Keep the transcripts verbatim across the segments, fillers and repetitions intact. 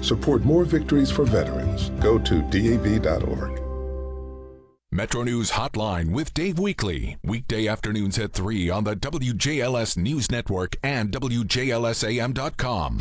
Support more victories for veterans. Go to D A V dot org. Metro News Hotline with Dave Weekley. Weekday afternoons at three on the W J L S News Network and W J L S A M dot com.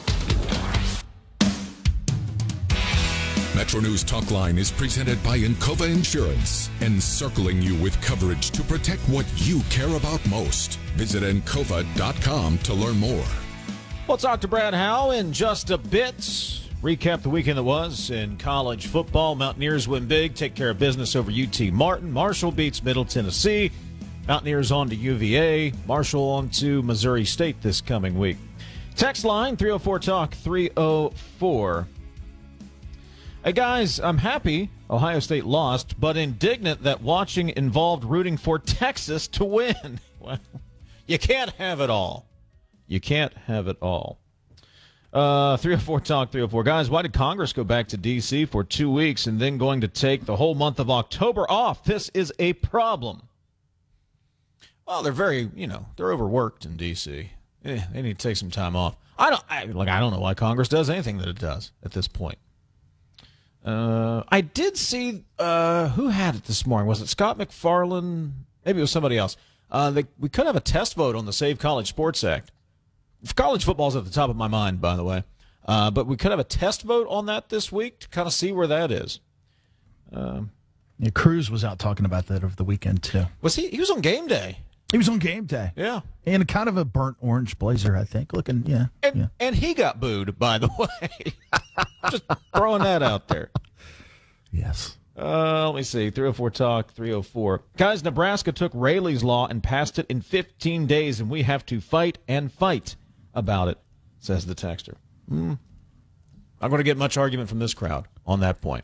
Metro News Talkline is presented by Encova Insurance, encircling you with coverage to protect what you care about most. Visit encova dot com to learn more. We'll talk to Brad Howe in just a bit. Recap the weekend that was in college football. Mountaineers win big, take care of business over U T Martin. Marshall beats Middle Tennessee. Mountaineers on to U V A. Marshall on to Missouri State this coming week. Text line three oh four talk three oh four. Hey guys, I'm happy Ohio State lost, but indignant that watching involved rooting for Texas to win. Well, you can't have it all. You can't have it all. Uh, three oh four talk three oh four. Guys, why did Congress go back to D C for two weeks and then going to take the whole month of October off? This is a problem. Well, they're very, you know, they're overworked in D C. Eh, they need to take some time off. I don't, I, like, I don't know why Congress does anything that it does at this point. Uh, I did see, uh, who had it this morning? Was it Scott McFarland? Maybe it was somebody else. Uh, they, we could have a test vote on the Save College Sports Act. College football's at the top of my mind, by the way. Uh, but we could have a test vote on that this week to kind of see where that is. Um, yeah, Cruz was out talking about that over the weekend, too. Was he? He was on game day. He was on game day. Yeah. And kind of a burnt orange blazer, I think. Looking, yeah. And, yeah. and he got booed, by the way. Just throwing that out there. Yes. Uh, let me see. three oh four talk three oh four. Guys, Nebraska took Rayleigh's law and passed it in fifteen days, and we have to fight and fight about it, says the texter. Mm. I'm going to get much argument from this crowd on that point.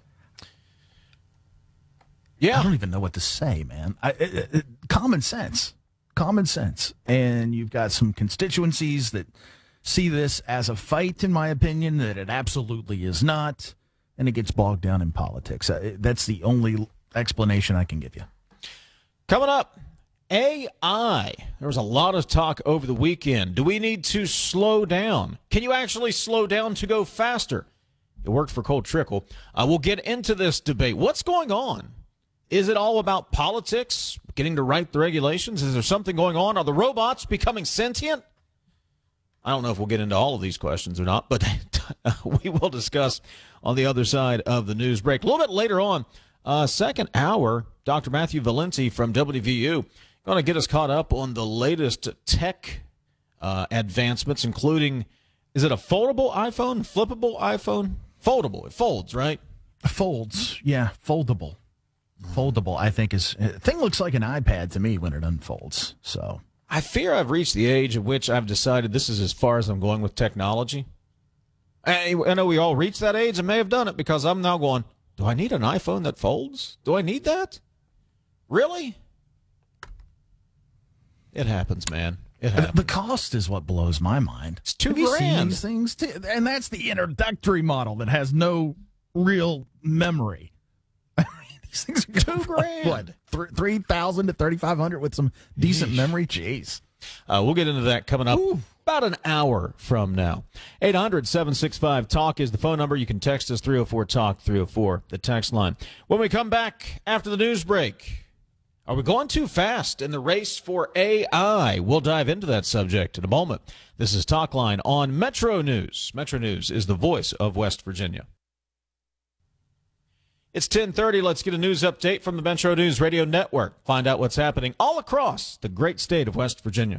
Yeah. I don't even know what to say, man. I, it, it, common sense. Common sense. And you've got some constituencies that see this as a fight, in my opinion, that it absolutely is not. And it gets bogged down in politics. Uh, that's the only explanation I can give you. Coming up, A I. There was a lot of talk over the weekend. Do we need to slow down? Can you actually slow down to go faster? It worked for Cole Trickle. Uh, we'll get into this debate. What's going on? Is it all about politics, getting to write the regulations? Is there something going on? Are the robots becoming sentient? I don't know if we'll get into all of these questions or not, but we will discuss on the other side of the news break. A little bit later on, uh, second hour, Doctor Matthew Valenti from W V U going to get us caught up on the latest tech uh, advancements, including, is it a foldable iPhone, flippable iPhone? Foldable. It folds, right? Folds, yeah, foldable. Foldable, I think, is the thing looks like an iPad to me when it unfolds. So I fear I've reached the age at which I've decided this is as far as I'm going with technology. I, I know we all reached that age and may have done it because I'm now going, do I need an iPhone that folds? Do I need that? Really? It happens, man. It happens. The cost is what blows my mind. It's two have you grand. Seen these things? Too? And that's the introductory model that has no real memory. These things are two grand. What? Three thousand to thirty five hundred with some decent Yeesh. memory. Jeez. Uh, we'll get into that coming up Ooh. about an hour from now. eight hundred, seven six five, talk is the phone number. You can text us three oh four talk three oh four, the text line. When we come back after the news break, are we going too fast in the race for A I? We'll dive into that subject in a moment. This is Talkline on Metro News. Metro News is the voice of West Virginia. It's ten thirty. Let's get a news update from the Metro News Radio Network. Find out what's happening all across the great state of West Virginia.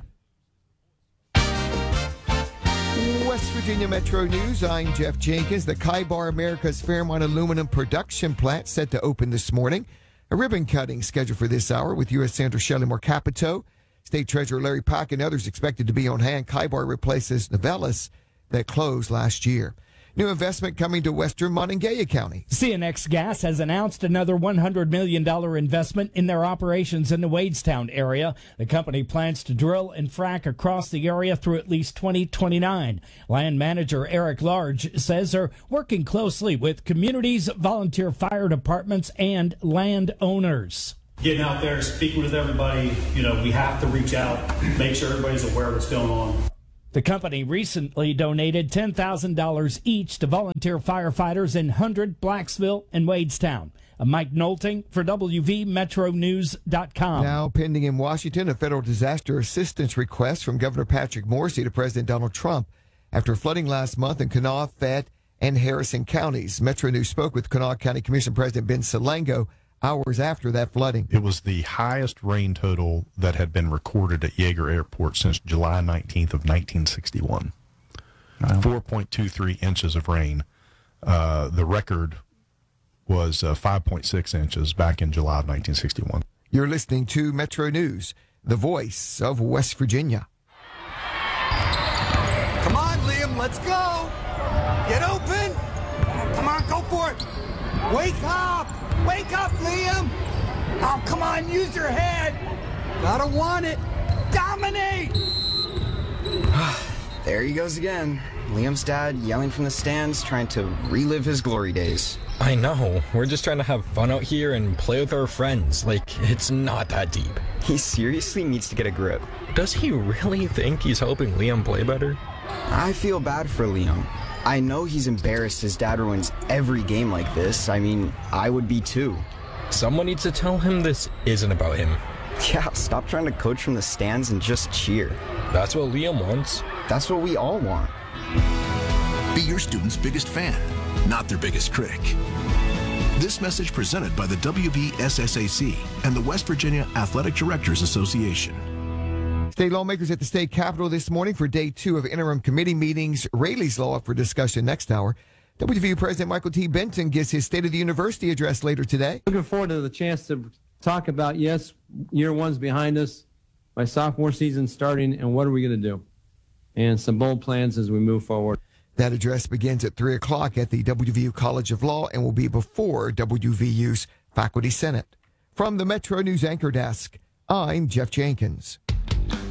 West Virginia Metro News, I'm Jeff Jenkins. The Kaibar America's Fairmont Aluminum Production Plant set to open this morning. A ribbon cutting scheduled for this hour with U S Senator Shelley Moore Capito. State Treasurer Larry Pack and others expected to be on hand. Kaibar replaces Novelis that closed last year. New investment coming to western Monongalia County. C N X Gas has announced another one hundred million dollars investment in their operations in the Wadestown area. The company plans to drill and frack across the area through at least twenty twenty-nine. Land manager Eric Large says they're working closely with communities, volunteer fire departments, and landowners. Getting out there, speaking with everybody, you know, we have to reach out, make sure everybody's aware of what's going on. The company recently donated ten thousand dollars each to volunteer firefighters in Hundred, Blacksville, and Wadestown. Mike Nolting for W V Metro News dot com. Now pending in Washington, a federal disaster assistance request from Governor Patrick Morrisey to President Donald Trump after flooding last month in Kanawha, Fayette, and Harrison counties. Metro News spoke with Kanawha County Commission President Ben Salango hours after that flooding. It was the highest rain total that had been recorded at Yeager Airport since July nineteenth of nineteen sixty-one. Wow. four point two three inches of rain. Uh, the record was uh, five point six inches back in July of nineteen sixty-one. You're listening to Metro News, the voice of West Virginia. Come on, Liam, let's go. Get open. Come on, go for it. Wake up. Wake up, Liam. Oh, come on, use your head. Gotta want it. Dominate. There he goes again. Liam's dad yelling from the stands, trying to relive his glory days. I know. We're just trying to have fun out here and play with our friends. Like, it's not that deep. He seriously needs to get a grip. Does he really think he's helping Liam play better? I feel bad for Liam. I know he's embarrassed his dad ruins every game like this. I mean, I would be too. Someone needs to tell him this isn't about him. Yeah, stop trying to coach from the stands and just cheer. That's what Liam wants. That's what we all want. Be your student's biggest fan, not their biggest critic. This message presented by the W V S S A C and the West Virginia Athletic Directors Association. State lawmakers at the state capitol this morning for day two of interim committee meetings. Rayleigh's Law up for discussion next hour. W V U President Michael T. Benton gives his State of the University address later today. Looking forward to the chance to talk about, yes, year one's behind us, my sophomore season starting, and what are we going to do? And some bold plans as we move forward. That address begins at three o'clock at the W V U College of Law and will be before W V U's Faculty Senate. From the Metro News Anchor Desk, I'm Jeff Jenkins.